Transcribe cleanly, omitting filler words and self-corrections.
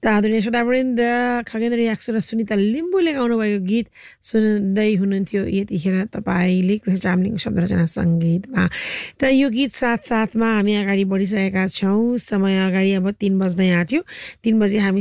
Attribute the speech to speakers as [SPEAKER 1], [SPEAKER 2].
[SPEAKER 1] त आदरणीय श्रोतावृन्द खगेन्द्र याक्सु र सुनिता लिम्बुले गाउनु भएको गीत सुन्दै हुनुहुन्थ्यो यतिखेर तपाईँले कृष्ण चामलिङको शब्द रचना सङ्गीतमा। त यो गीत साथसाथमा हामी अगाडि बढिसकेका छौँ। समय अगाडि अब 3 बज्दै आँट्यो। 3 बजे हामी